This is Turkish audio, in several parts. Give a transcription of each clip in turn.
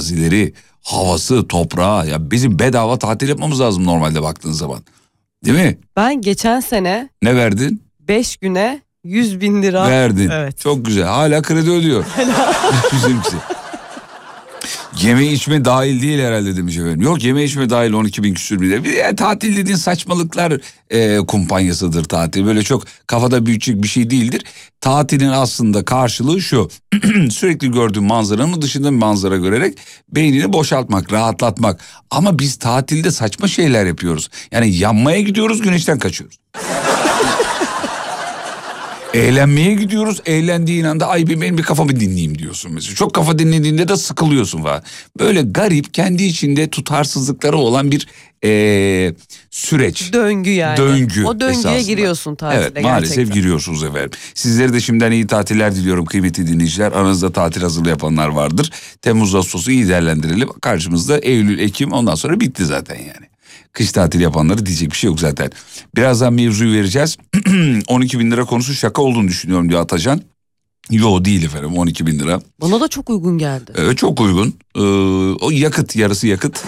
arazileri, havası, toprağı. Ya bizim bedava tatil yapmamız lazım normalde baktığın zaman. Değil mi? Ben geçen sene... Ne verdin? 5 güne 100.000 lira. Verdin. Evet. Çok güzel. Hala kredi ödüyor. Bizimkisi. Yeme içme dahil değil herhalde demiş efendim. Yok, yeme içme dahil 12.000 küsür bir de. Yani tatil dediğin saçmalıklar kumpanyasıdır tatil. Böyle çok kafada büyütecek bir şey değildir. Tatilin aslında karşılığı şu. Sürekli gördüğün manzaranın dışında bir manzara görerek beynini boşaltmak, rahatlatmak. Ama biz tatilde saçma şeyler yapıyoruz. Yani yanmaya gidiyoruz, güneşten kaçıyoruz. Eğlenmeye gidiyoruz. Eğlendiğin anda ay benim bir kafamı dinleyeyim diyorsun mesela. Çok kafa dinlediğinde de sıkılıyorsun falan. Böyle garip, kendi içinde tutarsızlıkları olan bir süreç. Döngü yani. Döngü. O döngüye esasında giriyorsun tatilde evet, maalesef gerçekten. giriyorsunuz efendim. Sizlere de şimdiden iyi tatiller diliyorum kıymetli dinleyiciler. Aranızda tatil hazırlığı yapanlar vardır. Temmuz Ağustos'u iyi değerlendirelim. Karşımızda Eylül, Ekim, ondan sonra bitti zaten yani. Kış tatili yapanları diyecek bir şey yok zaten. Birazdan mevzuyu vereceğiz. 12.000 lira konusu şaka olduğunu düşünüyorum diyor Atacan. Yo, değil efendim, 12.000 lira. Bana da çok uygun geldi. Çok uygun. O yakıt, yarısı yakıt.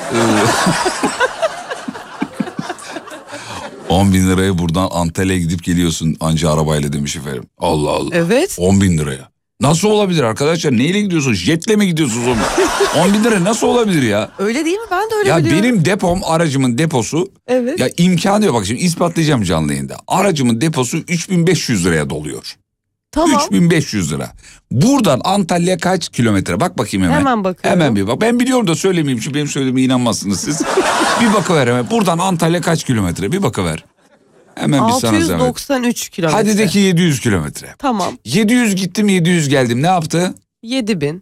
10.000 liraya buradan Antalya'ya gidip geliyorsun anca arabayla demiş efendim. Allah Allah. Evet. 10.000 liraya. Nasıl olabilir arkadaşlar? Neyle gidiyorsun? Jetle mi gidiyorsunuz? 10.000 lira nasıl olabilir ya? Öyle değil mi? Ben de öyle Ya biliyorum. benim depom, aracımın deposu. Evet. Ya imkanı yok, bak şimdi ispatlayacağım canlı yayında. Aracımın deposu 3.500 liraya doluyor. Tamam. 3.500 lira. Buradan Antalya kaç kilometre? Bak bakayım hemen. Hemen bakıyorum. Hemen bir bak. Ben biliyorum da söylemeyeyim çünkü benim söylediğime inanmazsınız siz. Bir bakıver hemen. Buradan Antalya kaç kilometre? Bir bakıver. Hemen bir sana zahmet. 693 kilometre. Hadi de ki 700 kilometre. Tamam. 700 gittim 700 geldim. Ne yaptı? 7.000.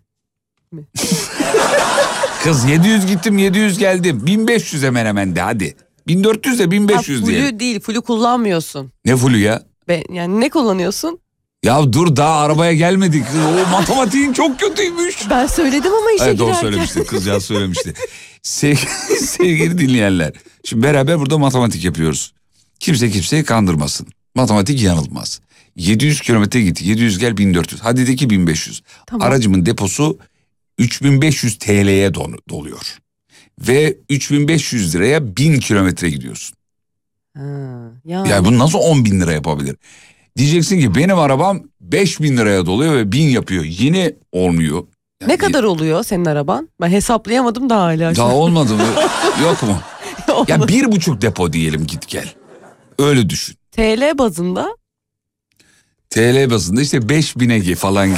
Kız 700 gittim 700 geldim. 1500 hemen hemen de hadi. 1400 de 1500 diye. Full'ü değil. Full'ü kullanmıyorsun. Ne full'ü ya? Yani ne kullanıyorsun? Ya dur, daha arabaya gelmedik. O matematiğin çok kötüymüş. Ben söyledim ama işe Evet, girerken. doğru söylemişti. Kızcağız söylemişti. Sevgili dinleyenler. Şimdi beraber burada matematik yapıyoruz. Kimse kimseyi kandırmasın. Matematik yanılmaz. 700 kilometre git. 700 gel 1400. Hadi de ki 1500. Tamam. Aracımın deposu 3500 TL'ye doluyor. Ve 3500 liraya 1000 kilometre gidiyorsun. Yani bunu nasıl 10.000 lira yapabilir? Diyeceksin ki benim arabam 5.000 liraya doluyor ve 1000 yapıyor. Yine olmuyor. Yani ne kadar oluyor senin araban? Ben hesaplayamadım da hala. Daha olmadı mı? Yok mu? Olmadı. Ya 1,5 depo diyelim git gel. Öyle düşün. TL bazında? TL bazında işte 5.000'e falan.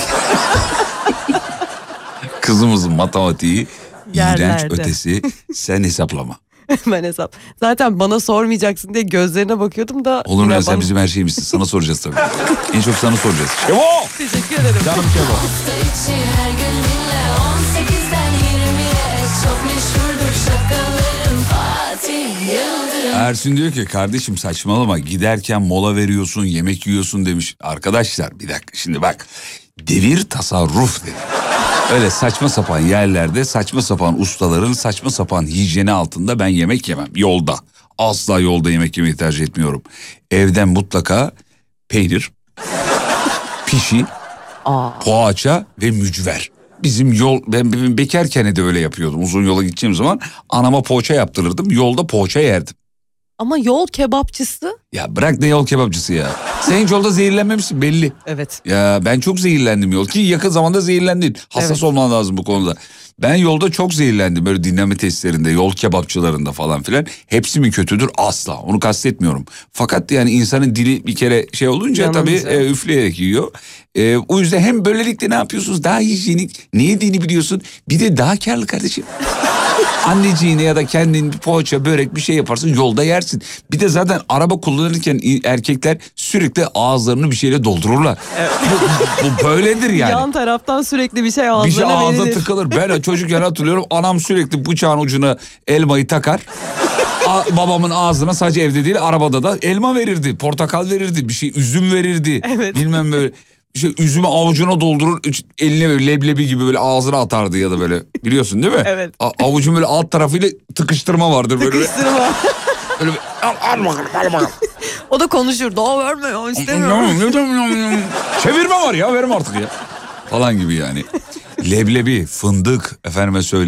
Kızımızın matematiği iğrenç Yerlerde. ötesi, sen hesaplama. Ben hesap. Zaten bana sormayacaksın diye gözlerine bakıyordum da. Olur mu ya, sen bana... bizim her şeyimizsin. Sana soracağız tabii. En çok sana soracağız. Şevo! Teşekkür ederim. Canım Şevo. Her gün dinle 18'den 20'ye çok meşhurdur şakalarım Fatih Yıldırım. Ersin diyor ki kardeşim saçmalama, giderken mola veriyorsun, yemek yiyorsun demiş. Arkadaşlar bir dakika şimdi bak, devir tasarruf dedi. Öyle saçma sapan yerlerde saçma sapan ustaların saçma sapan hijyeni altında ben yemek yemem yolda. Asla yolda yemek yemeyi tercih etmiyorum. Evden mutlaka peynir, pişi, poğaça ve mücver. Bizim yol, ben bekarken de öyle yapıyordum. Uzun yola gideceğim zaman anama poğaça yaptırırdım. Yolda poğaça yerdim. Ama yol kebapçısı. Ya bırak ne yol kebapçısı ya. Sen hiç yolda zehirlenmemişsin belli. Evet. Ya ben çok zehirlendim yol ki yakın zamanda zehirlendin. Hassas Evet. olman lazım bu konuda. Ben yolda çok zehirlendim böyle dinleme testlerinde, yol kebapçılarında falan filan. Hepsi mi kötüdür? Asla. Onu kastetmiyorum. Fakat yani insanın dili bir kere şey olunca Yanılınca. tabii üfleyerek yiyor. O yüzden hem böylelikle ne yapıyorsunuz? Daha hijyenik, ne yediğini biliyorsun. Bir de daha karlı kardeşim. Anneciğine ya da kendin bir poğaça, börek bir şey yaparsın, yolda yersin. Bir de zaten araba kullanırken erkekler sürekli ağızlarını bir şeyle doldururlar. Evet. Bu böyledir yani. Yan taraftan sürekli bir şey Bir şey ağzına ağzına verilir. tıkılır. Ben çocukken hatırlıyorum, anam sürekli bıçağın ucuna elmayı takar. Babamın ağzına sadece evde değil arabada da elma verirdi, portakal verirdi, bir şey üzüm verirdi. Evet. Bilmem böyle. İşte üzümü avucuna doldurur, eline böyle leblebi gibi böyle ağzına atardı ya da böyle, biliyorsun değil mi? Evet. Avucun böyle alt tarafıyla tıkıştırma vardır böyle. Sıkıştırma. Böyle al bakalım, al bakalım. O da konuşurdu. O verme ya, istemiyorum. Çevirme var ya, verim artık ya. Falan gibi yani. Leblebi, fındık, efendime söyleyeyim.